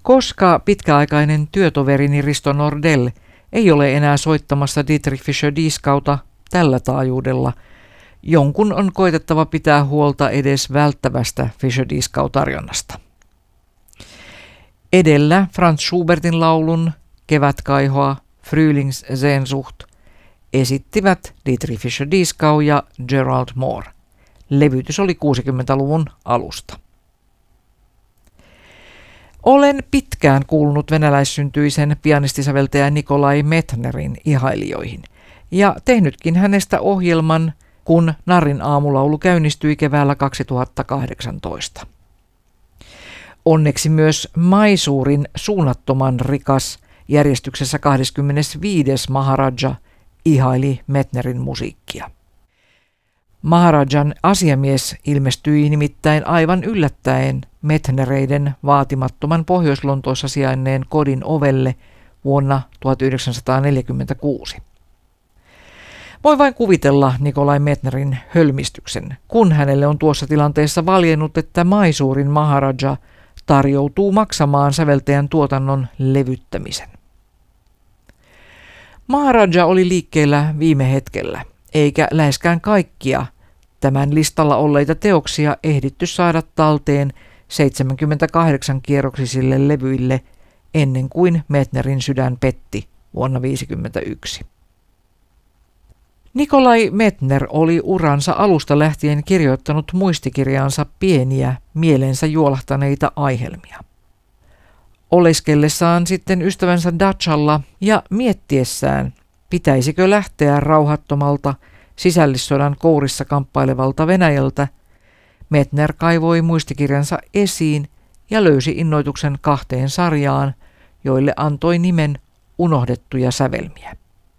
Koska pitkäaikainen työtoverini Risto Nordell ei ole enää soittamassa Dietrich Fischer-Dieskauta tällä taajuudella, jonkun on koitettava pitää huolta edes välttävästä Fischer-Dieskau-tarjonnasta. Edellä Franz Schubertin laulun Kevätkaihoa, Frühlingssehnsucht esittivät Dietrich Fischer-Dieskau ja Gerald Moore. Levytys oli 60-luvun alusta. Olen pitkään kuulunut venäläissyntyisen pianistisäveltäjä Nikolai Metnerin ihailijoihin ja tehnytkin hänestä ohjelman, kun Narrin aamulaulu käynnistyi keväällä 2018. Onneksi myös Maisurin suunnattoman rikas järjestyksessä 25. Maharaja ihaili Metnerin musiikkia. Maharajan asiamies ilmestyi nimittäin aivan yllättäen Metnereiden vaatimattoman Pohjois-Lontoossa sijainneen kodin ovelle vuonna 1946. Voi vain kuvitella Nikolai Metnerin hölmistyksen, kun hänelle on tuossa tilanteessa valjennut, että Maisurin Maharaja tarjoutuu maksamaan säveltäjän tuotannon levyttämisen. Maharaja oli liikkeellä viime hetkellä, eikä läheskään kaikkia tämän listalla olleita teoksia ehditty saada talteen 78-kierroksisille levyille ennen kuin Metnerin sydän petti vuonna 1951. Nikolai Metner oli uransa alusta lähtien kirjoittanut muistikirjaansa pieniä, mielensä juolahtaneita aihelmia. Oleskellessaan sitten ystävänsä Dachalla ja miettiessään, pitäisikö lähteä rauhattomalta sisällissodan kourissa kamppailevalta Venäjältä, Metner kaivoi muistikirjansa esiin ja löysi innoituksen 2 sarjaan, joille antoi nimen Unohdettuja sävelmiä.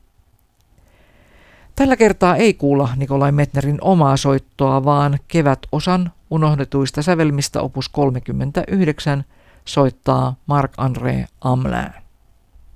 Tällä kertaa ei kuulla Nikolai Metnerin omaa soittoa, vaan kevätosan unohdetuista sävelmistä opus 39 soittaa Marc-André Hamelin.